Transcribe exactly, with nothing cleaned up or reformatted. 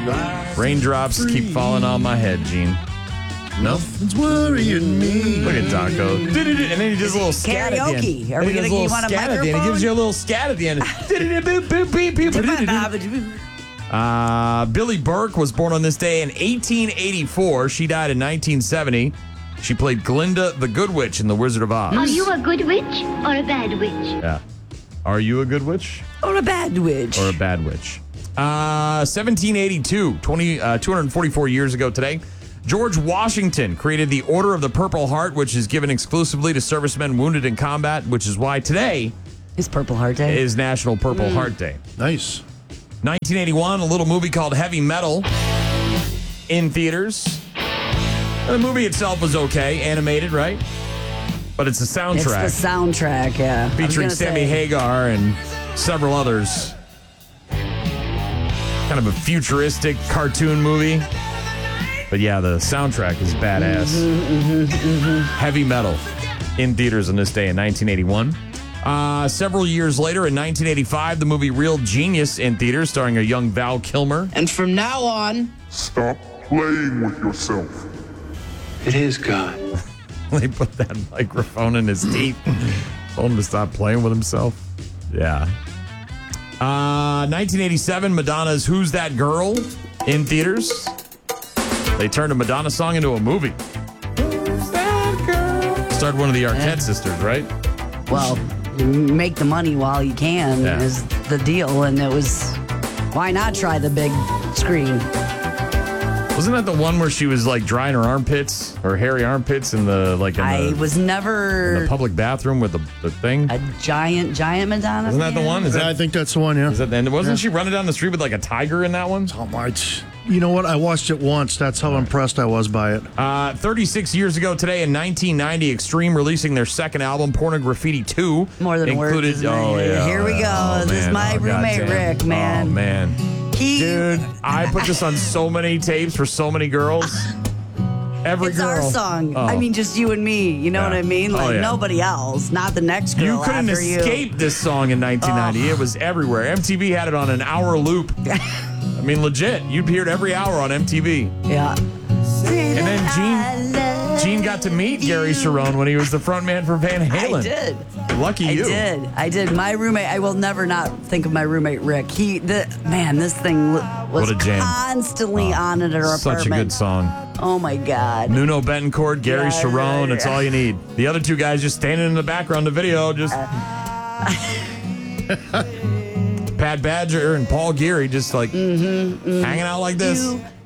Raindrops keep falling on my head, Gene. No? Nothing's worrying me. Look at Taco. And then he does a little scat at the end. Karaoke. Are Then we he does gonna- a little you want a scat at the end. He microphone? gives you a little scat at the end. uh, Billy Burke was born on this day in eighteen eighty-four. She died in nineteen seventy. She played Glinda the Good Witch in The Wizard of Oz. Are you a good witch or a bad witch? Yeah. Are you a good witch Or a bad witch. or a bad witch? Uh, seventeen eighty-two, twenty, uh, two hundred forty-four years ago today, George Washington created the Order of the Purple Heart, which is given exclusively to servicemen wounded in combat, which is why today It's Purple Heart Day. is National Purple Heart Day. Nice. nineteen eighty-one, a little movie called Heavy Metal in theaters. And the movie itself was okay, animated, right? But it's a It's soundtrack the soundtrack, yeah. I was featuring gonna Sammy say, Hagar and several others. Kind of a futuristic cartoon movie. But yeah, the soundtrack is badass. Mm-hmm, mm-hmm, mm-hmm. Heavy Metal in theaters on this day in nineteen eighty-one. Uh, several years later, in nineteen eighty-five, the movie Real Genius in theaters, starring a young Val Kilmer. And from now on, Stop playing with yourself. it is God. They put that microphone in his teeth. Told him to stop playing with himself. Yeah. Uh, nineteen eighty-seven, Madonna's Who's That Girl in theaters. They turned a Madonna song into a movie. Who's that girl? Starred one of the Arquette Yeah. sisters, right? Well, make the money while you can Yeah. is the deal. And it was, why not try the big screen? Wasn't that the one where she was like drying her armpits, her hairy armpits in the like in I the, was in never the public bathroom with the, the thing? a giant, giant Madonna Isn't that the fan. one? Is Yeah, that, I think that's the one, yeah. is that the end? Wasn't she running down the street with like a tiger in that one? Oh, my. You know what? I watched it once. That's how impressed I was by it. Uh, thirty-six years ago today, in nineteen ninety, Extreme releasing their second album, Pornograffiti two. More than words, included. isn't it? Oh, yeah. Here we go. Oh, This is man. my Oh, roommate, goddamn. Rick, man. Oh, man. He, Dude, I put this on so many tapes for so many girls. Every it's girl. our song. Oh. I mean, just you and me. You know Yeah. what I mean? Oh, Like yeah. nobody else. Not the next girl You couldn't after escape this song in nineteen ninety. It was everywhere. M T V had it on an hour loop. I mean, legit. You'd hear it every hour on M T V. you. Yeah. And then Gene, Gene got to meet Gary Sharon when he was the front man for Van Halen. I did. Lucky I you. did. I did. My roommate. I will never not think of my roommate Rick. He, the man, this thing was What a jam. constantly on at our Such a apartment. good song. Oh my God. Nuno Betancourt, Gary Yeah, Sharon, yeah, that's yeah. all you need. The other two guys just standing in the background of the video, just Pat Badger and Paul Geary just like hanging out like this. You